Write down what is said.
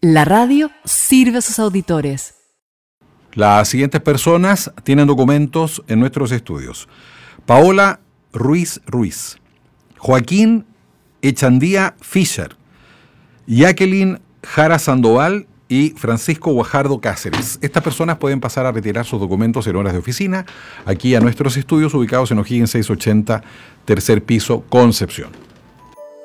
La radio sirve a sus auditores. Las siguientes personas tienen documentos en nuestros estudios: Paola Ruiz Ruiz, Joaquín Echandía Fischer, Jacqueline Jara Sandoval y Francisco Guajardo Cáceres. Estas personas pueden pasar a retirar sus documentos en horas de oficina aquí a nuestros estudios ubicados en O'Higgins 680, tercer piso, Concepción.